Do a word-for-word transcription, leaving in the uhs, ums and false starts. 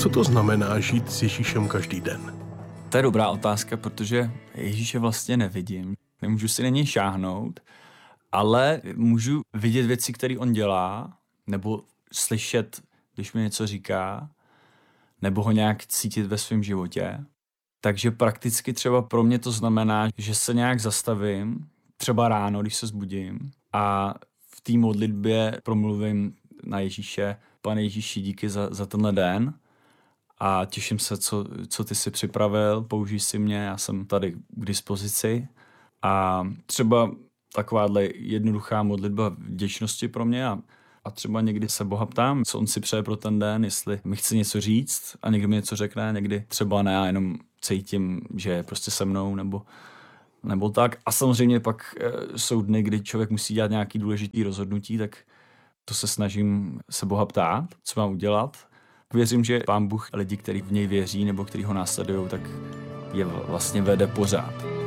Co to znamená žít s Ježíšem každý den? To je dobrá otázka, protože Ježíše vlastně nevidím. Nemůžu si na něj šáhnout, ale můžu vidět věci, které on dělá, nebo slyšet, když mi něco říká, nebo ho nějak cítit ve svém životě. Takže prakticky třeba pro mě to znamená, že se nějak zastavím, třeba ráno, když se zbudím a v té modlitbě promluvím na Ježíše: Pane Ježíši, díky za, za tenhle den a těším se, co, co ty jsi připravil, použij si mě, já jsem tady k dispozici. A třeba takováhle jednoduchá modlitba vděčnosti pro mě a, a třeba někdy se Boha ptám, co on si přeje pro ten den, jestli mi chce něco říct a někdy mi něco řekne, někdy třeba ne a jenom cítím, že je prostě se mnou nebo, nebo tak. A samozřejmě pak e, jsou dny, kdy člověk musí dělat nějaký důležitý rozhodnutí, tak to se snažím se Boha ptát, co mám udělat. Věřím, že Pán Bůh lidi, kteří v něj věří nebo kteří ho následují, tak je vlastně vede pořád.